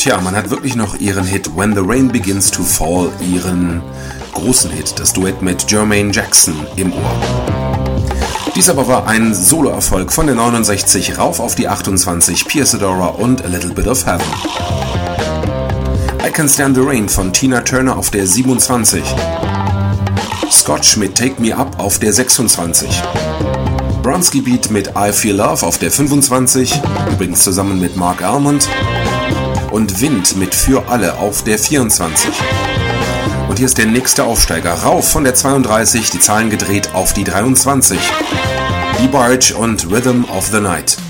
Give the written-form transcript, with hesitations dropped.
Tja, man hat wirklich noch ihren Hit When the Rain Begins to Fall, ihren großen Hit, das Duett mit Jermaine Jackson im Ohr. Dies aber war ein Soloerfolg von der 69 rauf auf die 28, Pia Zadora und A Little Bit of Heaven. I Can Stand the Rain von Tina Turner auf der 27. Scotch mit Take Me Up auf der 26. Bronski Beat mit I Feel Love auf der 25, übrigens zusammen mit Mark Almond. Und Wind mit Für alle auf der 24. Und hier ist der nächste Aufsteiger, rauf von der 32, die Zahlen gedreht auf die 23. DeBarge und Rhythm of the Night.